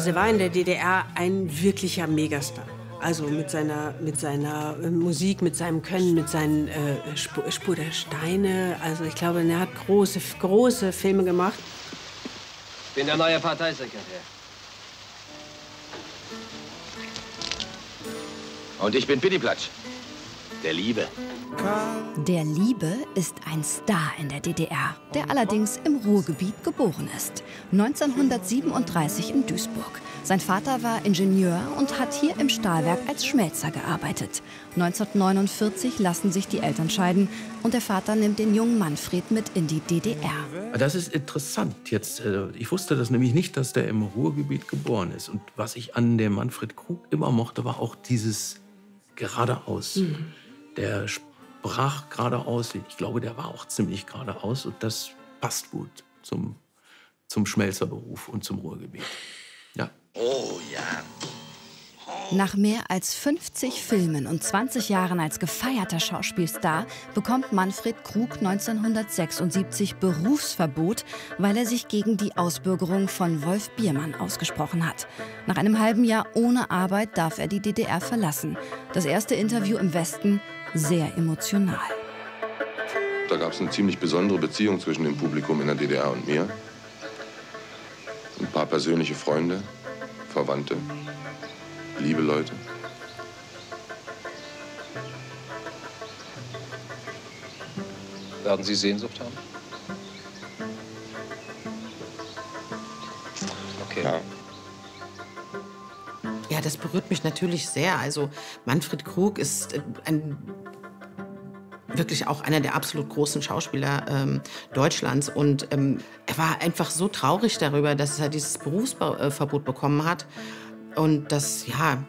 Also er war in der DDR ein wirklicher Megastar. Also mit seiner Musik, mit seinem Können, mit seinen Spur der Steine. Also ich glaube, er hat große Filme gemacht. Ich bin der neue Parteisekretär. Und ich bin Pittiplatsch, der Liebe. Der Liebe ist ein Star in der DDR, der allerdings im Ruhrgebiet geboren ist. 1937 in Duisburg. Sein Vater war Ingenieur und hat hier im Stahlwerk als Schmelzer gearbeitet. 1949 lassen sich die Eltern scheiden und der Vater nimmt den jungen Manfred mit in die DDR. Das ist interessant jetzt. Ich wusste das nämlich nicht, dass der im Ruhrgebiet geboren ist. Und was ich an dem Manfred Krug immer mochte, war auch dieses geradeaus. Der sprach geradeaus. Ich glaube, der war auch ziemlich geradeaus. Und das passt gut zum Schmelzerberuf und zum Ruhrgebiet. Ja. Oh ja. Nach mehr als 50 Filmen und 20 Jahren als gefeierter Schauspielstar bekommt Manfred Krug 1976 Berufsverbot, weil er sich gegen die Ausbürgerung von Wolf Biermann ausgesprochen hat. Nach einem halben Jahr ohne Arbeit darf er die DDR verlassen. Das erste Interview im Westen sehr emotional. Da gab es eine ziemlich besondere Beziehung zwischen dem Publikum in der DDR und mir. Ein paar persönliche Freunde, Verwandte, liebe Leute. Werden Sie Sehnsucht haben? Okay. Ja. Ja, das berührt mich natürlich sehr. Also Manfred Krug ist wirklich auch einer der absolut großen Schauspieler Deutschlands. Und er war einfach so traurig darüber, dass er dieses Berufsverbot bekommen hat. Und das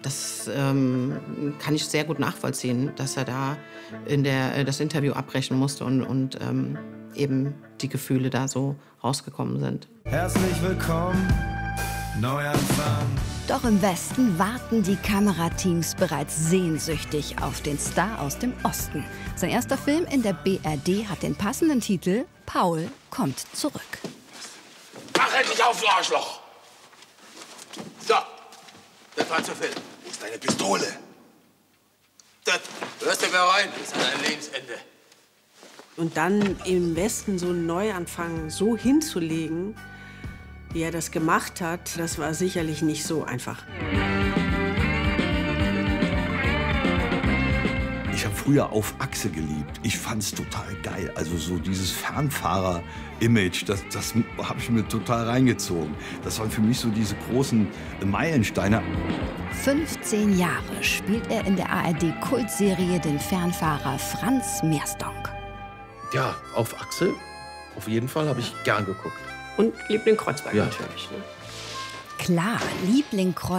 kann ich sehr gut nachvollziehen, dass er da das Interview abbrechen musste und eben die Gefühle da so rausgekommen sind. Herzlich willkommen, Neuanfang. Doch im Westen warten die Kamerateams bereits sehnsüchtig auf den Star aus dem Osten. Sein erster Film in der BRD hat den passenden Titel Paul kommt zurück. Mach endlich auf, du Arschloch! So, das war zu viel. Wo ist deine Pistole? Das, du hörst ja rein, bis an dein Lebensende. Und dann im Westen so einen Neuanfang so hinzulegen, wie er das gemacht hat, das war sicherlich nicht so einfach. Ich habe früher Auf Achse geliebt. Ich fand's total geil. Also so dieses Fernfahrer-Image, das habe ich mir total reingezogen. Das waren für mich so diese großen Meilensteine. 15 Jahre spielt er in der ARD-Kultserie den Fernfahrer Franz Meersdonck. Ja, Auf Achse, auf jeden Fall, habe ich gern geguckt. Und Liebling Kreuzberg Ja. natürlich. Ne? Klar, Liebling Kreuzberg.